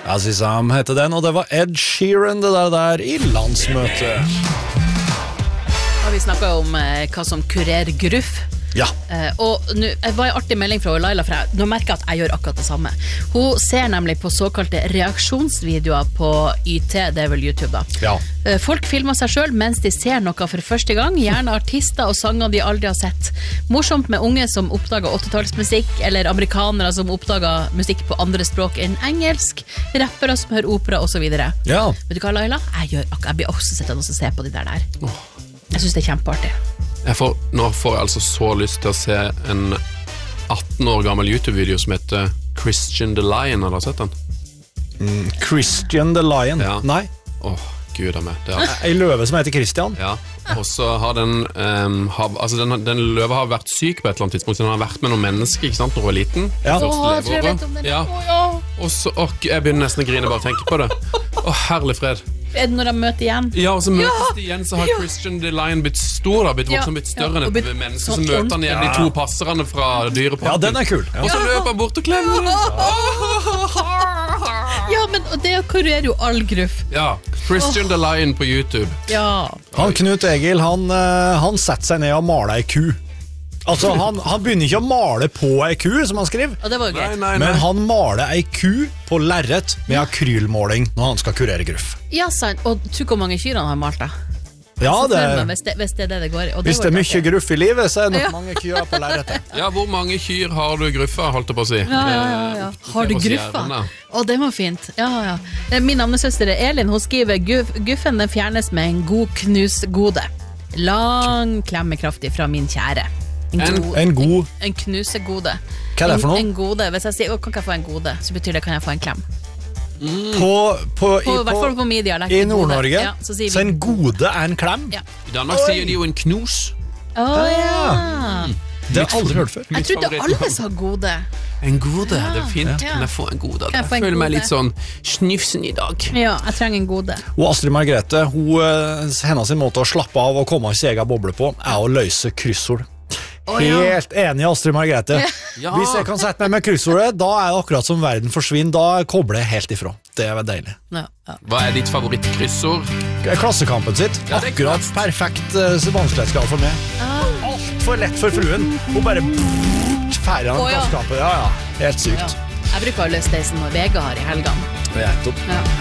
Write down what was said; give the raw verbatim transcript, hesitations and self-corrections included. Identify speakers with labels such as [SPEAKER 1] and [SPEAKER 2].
[SPEAKER 1] Azizam heter den, og det var Ed Sheeran det der, der i landsmøtet.
[SPEAKER 2] Og vi snakket om eh, hva som kurerer gruff.
[SPEAKER 1] Ja.
[SPEAKER 2] Eh, og nu, det var en artig melding fra Laila, for jeg, nå merker jeg at jeg gjør akkurat det samme. Hun ser nemlig på såkalte reaksjonsvideoer på Y T, det er vel YouTube da.
[SPEAKER 1] Ja.
[SPEAKER 2] Eh, folk filmer seg selv mens de ser noe for første gang, gjerne artister og sanger de aldri har sett. Morsomt med unge som oppdager åttetallsmusikk, eller amerikanere som oppdager musikk på andre språk enn engelsk, rappere som hører opera og så videre.
[SPEAKER 1] Ja.
[SPEAKER 2] Vet du hva, Laila? Jeg, gjør, akkurat- jeg blir også sett av noen som ser på de der der. Jeg synes det er kjempeartig.
[SPEAKER 3] Jeg får, nå får jeg altså så lyst til å se en atten år gammel YouTube-video som heter Christian the Lion, har du sett den?
[SPEAKER 1] Mm, Christian the Lion.
[SPEAKER 3] Ja.
[SPEAKER 1] Nei.
[SPEAKER 3] Åh, gud av meg. Det er,
[SPEAKER 1] En løve som heter Christian.
[SPEAKER 3] ja. Og så har den, um, har, altså den, den løva har vært syk på et eller annet tidspunkt, så den har vært med noen mennesker, ikke sant, når hun var liten.
[SPEAKER 1] Ja.
[SPEAKER 3] Første
[SPEAKER 2] Åh, jeg tror jeg
[SPEAKER 3] leveåret.
[SPEAKER 2] vet om den.
[SPEAKER 3] Ja.
[SPEAKER 2] Åh, ja.
[SPEAKER 3] Og så, åh, jeg begynner nesten å grine bare å tenke på det. Åh, herlig fred.
[SPEAKER 2] Er det når de møter igjen?
[SPEAKER 3] Ja, og så møtes
[SPEAKER 2] Ja!
[SPEAKER 3] de igjen, så har
[SPEAKER 2] Ja!
[SPEAKER 3] Christian the Lion blitt stor, da, blitt
[SPEAKER 2] Ja,
[SPEAKER 3] voksen, blitt
[SPEAKER 2] ja,
[SPEAKER 3] større enn
[SPEAKER 2] og
[SPEAKER 3] et
[SPEAKER 2] blitt
[SPEAKER 3] menneske,
[SPEAKER 2] sånn
[SPEAKER 3] så møter han igjen de
[SPEAKER 1] ordentlig.
[SPEAKER 3] to passerne fra dyreparken.
[SPEAKER 1] Ja, den er kul. Ja.
[SPEAKER 3] Og så løper han bort og klemmer den.
[SPEAKER 2] Ja, men og det kurerer jo all gruff.
[SPEAKER 3] Ja, Christian the Lion på YouTube.
[SPEAKER 2] Ja.
[SPEAKER 1] Han Knut Egil, han, eh, han setter seg ned og maler ei ku. Altså, han, han begynner ikke å male på ei ku, som han skriver,
[SPEAKER 2] Og det var jo
[SPEAKER 3] Nei,
[SPEAKER 2] greit.
[SPEAKER 3] nei, nei.
[SPEAKER 1] men han maler ei ku på lerret med akrylmåling når han skal kurere gruff.
[SPEAKER 2] Ja, sant. Og tro hvor mange kyr han har malt da.
[SPEAKER 1] Ja,
[SPEAKER 2] Så
[SPEAKER 1] det,
[SPEAKER 2] for meg, hvis, det, hvis det er det det går i. Og
[SPEAKER 1] hvis det er
[SPEAKER 2] var
[SPEAKER 1] mye
[SPEAKER 2] artig.
[SPEAKER 1] gruff i livet, så er det nok
[SPEAKER 2] Ja.
[SPEAKER 1] mange kyr på lerretet.
[SPEAKER 3] Ja, hvor mange kyr har du gruffa, holdt jeg på å si?
[SPEAKER 2] Ja, ja, ja, ja. Har du
[SPEAKER 3] oss
[SPEAKER 2] gruffa?
[SPEAKER 3] gjerne.
[SPEAKER 2] Å, det var fint. Ja, ja. Min navnesøster Elin, hun skriver Guff, guffen den fjernes med en god knusgode. Lang klemmekraftig fra min kjære.
[SPEAKER 3] En-
[SPEAKER 2] god-
[SPEAKER 1] En god
[SPEAKER 2] En knusegode.
[SPEAKER 1] Hva er det for noe?
[SPEAKER 2] En, en gode. Hvis jeg sier, «Å, kan ikke jeg få en gode?» Så betyr det, kan jeg få en klem.
[SPEAKER 1] på, på,
[SPEAKER 2] På, I hvert fall på min dialekt.
[SPEAKER 1] I
[SPEAKER 2] gode.
[SPEAKER 1] Nord-Norge,
[SPEAKER 2] Ja, så sier
[SPEAKER 1] så
[SPEAKER 2] vi
[SPEAKER 1] en gode er en klem.
[SPEAKER 2] Ja.
[SPEAKER 3] I Danmark
[SPEAKER 1] Oi.
[SPEAKER 3] sier de jo en knos.
[SPEAKER 2] Å ja.
[SPEAKER 1] Det har jeg aldri hørt før.
[SPEAKER 2] Jeg trodde
[SPEAKER 3] favoritt.
[SPEAKER 2] alle sa gode.
[SPEAKER 3] En gode, det er fint.
[SPEAKER 2] Ja.
[SPEAKER 3] Kan jeg få en gode?
[SPEAKER 2] Kan jeg
[SPEAKER 3] Jeg
[SPEAKER 2] få en
[SPEAKER 3] føler meg
[SPEAKER 2] gode?
[SPEAKER 3] litt sånn snufsen i dag.
[SPEAKER 2] Ja, jeg trenger en gode.
[SPEAKER 1] Og Astrid Margrethe, hun, eh, hennes måte å slappe av og komme i sin egen boble på, er å løse kryssord.
[SPEAKER 2] Å, ja.
[SPEAKER 1] Helt enig, Astrid Margrethe.
[SPEAKER 3] Ja.
[SPEAKER 1] Hvis jeg kan sette meg med kryssordet, da er det akkurat som verden forsvinner. Da kobler jeg helt ifra. Det er deilig.
[SPEAKER 2] Ja, ja.
[SPEAKER 3] Hva er ditt favorittkryssord?
[SPEAKER 1] Klassekampen sitt,
[SPEAKER 3] Ja, det er
[SPEAKER 1] akkurat
[SPEAKER 3] klart.
[SPEAKER 1] perfekt uh, vanskelighetsgrad for meg. Alt for lett for fruen. Hun bare ferdig av
[SPEAKER 2] Å, ja.
[SPEAKER 1] klassekampen. Ja, ja. Helt sykt.
[SPEAKER 2] Ja. Jeg bruker å løse det som Vega har i helgene.
[SPEAKER 1] Nettopp.
[SPEAKER 2] Ja.